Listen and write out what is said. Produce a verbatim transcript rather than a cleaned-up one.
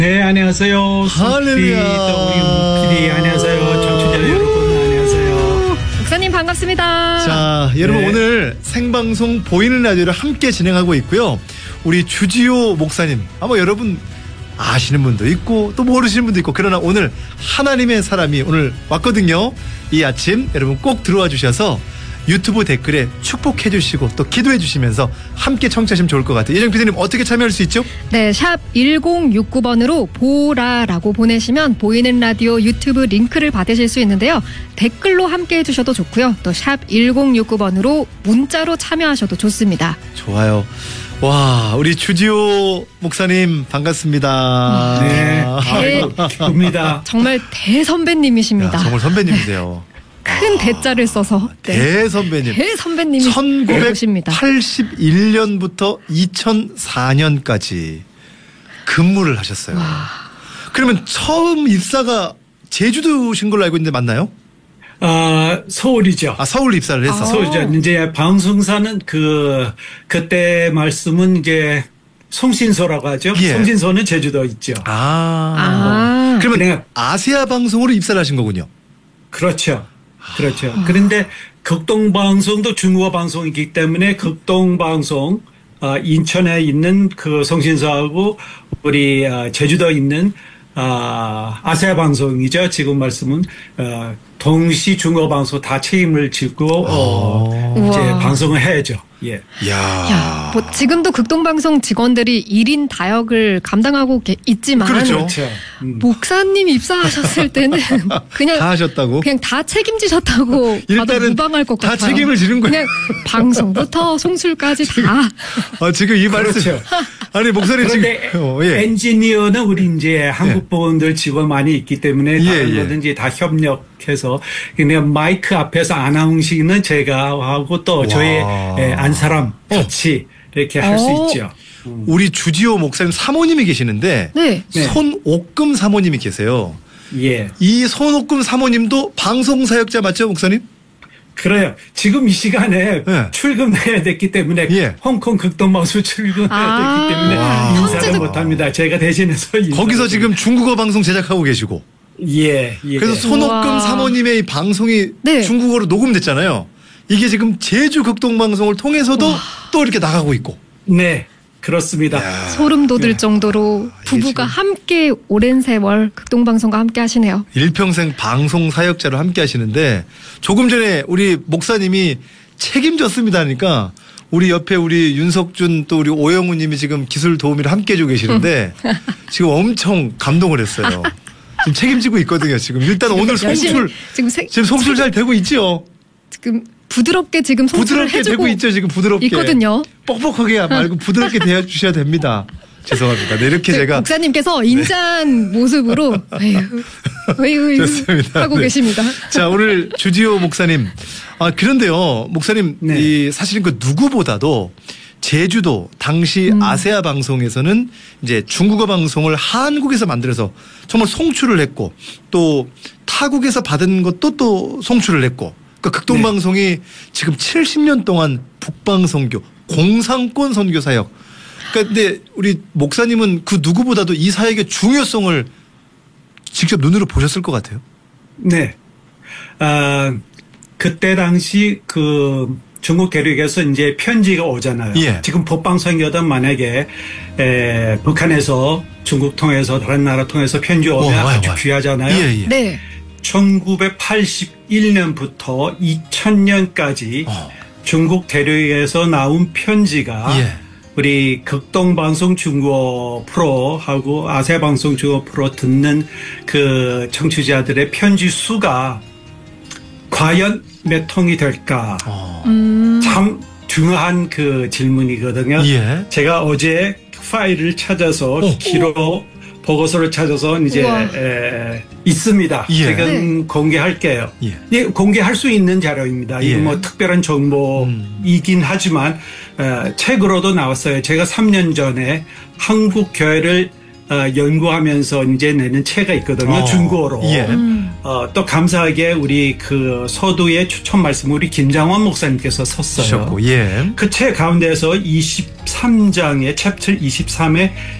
네, 안녕하세요. 할렐루야. 또 우리 피디 안녕하세요. 청취자 여러분 안녕하세요. 목사님 반갑습니다. 자, 여러분 네. 오늘 생방송 보이는 라디오를 함께 진행하고 있고요. 우리 주지호 목사님, 아마 여러분 아시는 분도 있고 또 모르시는 분도 있고, 그러나 오늘 하나님의 사람이 오늘 왔거든요. 이 아침 여러분 꼭 들어와 주셔서 유튜브 댓글에 축복해 주시고 또 기도해 주시면서 함께 청취하시면 좋을 것 같아요. 예정 피디님, 어떻게 참여할 수 있죠? 네, 샵 일공육구 번으로 보라라고 보내시면 보이는 라디오 유튜브 링크를 받으실 수 있는데요. 댓글로 함께 해주셔도 좋고요. 또 샵 일공육구 번으로 문자로 참여하셔도 좋습니다. 좋아요. 와, 우리 주지호 목사님 반갑습니다. 네, 대- 기쁩니다. 정말 대선배님이십니다. 야, 정말 선배님이세요. 큰 대자를 써서 네. 대선배님. 대선배님이 오십니다. 천구백팔십일 년부터 이천사 년까지 근무를 하셨어요. 와. 그러면 처음 입사가 제주도신 걸로 알고 있는데 맞나요? 아, 서울이죠. 아, 서울 입사를 했어. 아. 서울이죠. 이제 방송사는 그 그때 말씀은 이제 송신소라고 하죠. 예. 송신소는 제주도 있죠. 아. 아. 그러면 그냥- 아세아 방송으로 입사를 하신 거군요. 그렇죠. 그렇죠. 그런데 극동방송도 중국어 방송이기 때문에 극동방송 아, 인천에 있는 그 송신소하고 우리 아, 제주도에 있는 아, 아세아 방송이죠. 지금 말씀은 어, 동시 중국어 방송 다 책임을 지고 어, 오. 이제 우와. 방송을 해야죠. 예. 이야. 야, 뭐 지금도 극동방송 직원들이 일 인 다역을 감당하고 계- 있지만 그렇죠. 그렇죠. 음. 목사님 입사하셨을 때는 그냥 다 하셨다고? 그냥 다 책임지셨다고 봐도 일단은 무방할 것 다 같아요. 책임을 지는 거예요. 그냥 방송부터 송출까지 다. 아, 지금 이 말씀. 그렇죠. 아니, 목사님 지금. 그런데 어, 예. 엔지니어는 우리 이제 한국 분들 직원 많이 있기 때문에 예, 다른 예. 거든지 다 협력해서 그냥 마이크 앞에서 아나운싱은 제가 하고 또 와. 저의 예, 안 사람 같이 이렇게 할 수 어. 있죠. 우리 주지호 목사님 사모님이 계시는데 네. 네. 손옥금 사모님이 계세요. 예. 이 손옥금 사모님도 방송 사역자 맞죠, 목사님? 그래요. 지금 이 시간에 예. 출근해야 됐기 때문에 예. 홍콩 극동방송 출근해야 아. 됐기 때문에 와. 인사를 현재도- 못합니다. 제가 대신해서 인사를 거기서 지금 드립니다. 중국어 방송 제작하고 계시고. 예. 예. 그래서 손옥금 우와. 사모님의 이 방송이 네. 중국어로 녹음됐잖아요. 이게 지금 제주 극동방송을 통해서도 또 이렇게 나가고 있고. 네. 그렇습니다. 야. 소름 돋을 네. 정도로 부부가 지금- 함께 오랜 세월 극동방송과 함께 하시네요. 일평생 방송 사역자로 함께 하시는데 조금 전에 우리 목사님이 책임졌습니다 하니까 우리 옆에 우리 윤석준 또 우리 오영우 님이 지금 기술 도우미를 함께 해주고 계시는데 지금 엄청 감동을 했어요. 지금 책임지고 있거든요. 지금 일단 오늘 열심히 송출 지금 세- 지금 송출 잘 되고 있죠. 지금 부드럽게 지금 송출을 부드럽게 해주고 되고 있죠. 지금 부드럽게. 있거든요. 뻑뻑하게 말고 부드럽게 대해 주셔야 됩니다. 죄송합니다. 네, 이렇게 그 제가 목사님께서 인자한 모습으로 에휴, 에휴, 에휴 좋습니다. 하고 네. 계십니다. 자, 오늘 주지호 목사님. 아, 그런데요. 목사님, 네. 이 사실은 그 누구보다도 제주도 당시 음. 아세아 방송에서는 이제 중국어 방송을 한국에서 만들어서 정말 송출을 했고 또 타국에서 받은 것도 또 송출을 했고, 그러니까 극동방송이 지금 칠십 년 동안 북방선교, 공산권 선교 사역. 그러니까 근데 우리 목사님은 그 누구보다도 이 사역의 중요성을 직접 눈으로 보셨을 것 같아요. 네. 아, 그때 당시 그 중국 대륙에서 이제 편지가 오잖아요. 예. 지금 북방선교든 만약에 에, 북한에서 중국 통해서 다른 나라 통해서 편지 오면 어, 와요, 아주 와요. 귀하잖아요. 예, 예. 네. 천구백팔십일 년부터 이천 년까지 어. 중국 대륙에서 나온 편지가 예. 우리 극동방송 중국어 프로하고 아세방송 중국어 프로 듣는 그 청취자들의 편지 수가 과연 몇 통이 될까? 어. 음. 참 중요한 그 질문이거든요. 예. 제가 어제 파일을 찾아서 오. 기록 보고서를 찾아서 이제 우와. 에, 있습니다. 예. 제가 네. 공개할게요. 예. 예, 공개할 수 있는 자료입니다. 예. 이거 뭐 특별한 정보이긴 하지만 어, 책으로도 나왔어요. 제가 삼 년 전에 한국 교회를 어, 연구하면서 이제 내는 책이 있거든요. 어. 중국어로. 예. 음. 어, 또 감사하게 우리 그 서두의 추천 말씀 우리 김장원 목사님께서 썼어요. 주셨고, 예. 그 책 가운데서 이십삼 장의 챕터 이십삼에